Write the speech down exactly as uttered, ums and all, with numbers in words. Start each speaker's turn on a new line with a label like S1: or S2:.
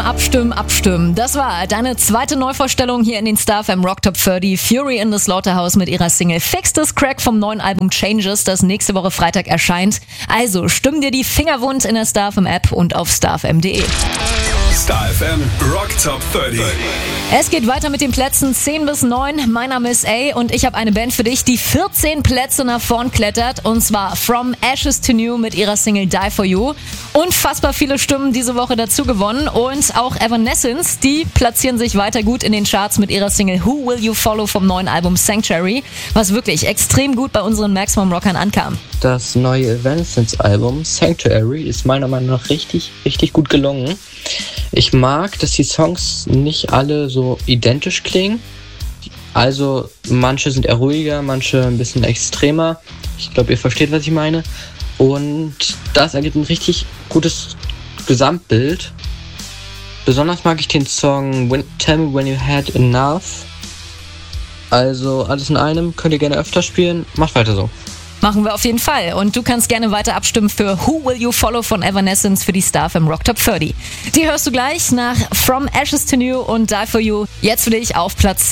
S1: abstimmen, abstimmen. Das war deine zweite Neuvorstellung hier in den Star F M Rock Top dreißig. Fury in the Slaughterhouse mit ihrer Single Fix This Crack vom neuen Album Changes, das nächste Woche Freitag erscheint. Also stimm dir die Finger wund in der Star F M App und auf star f m punkt d e.
S2: Star F M Rock Top dreißig.
S1: Es geht weiter mit den Plätzen zehn bis neun. Mein Name ist A und ich habe eine Band für dich, die vierzehn Plätze nach vorn klettert. Und zwar From Ashes to New mit ihrer Single Die For You. Unfassbar viele Stimmen diese Woche dazu gewonnen. Und auch Evanescence, die platzieren sich weiter gut in den Charts mit ihrer Single Who Will You Follow vom neuen Album Sanctuary, was wirklich extrem gut bei unseren Maximum Rockern ankam.
S3: Das neue Evanescence-Album Sanctuary ist meiner Meinung nach richtig, richtig gut gelungen. Ich mag, dass die Songs nicht alle so identisch klingen. Also manche sind eher ruhiger, manche ein bisschen extremer. Ich glaube, ihr versteht, was ich meine. Und das ergibt ein richtig gutes Gesamtbild. Besonders mag ich den Song When, Tell Me When You Had Enough. Also alles in einem, könnt ihr gerne öfter spielen. Macht weiter so.
S1: Machen wir auf jeden Fall. Und du kannst gerne weiter abstimmen für Who Will You Follow von Evanescence für die Star F M Rock Top dreißig. Die hörst du gleich nach From Ashes to New und Die For You. Jetzt für dich auf Platz zehn.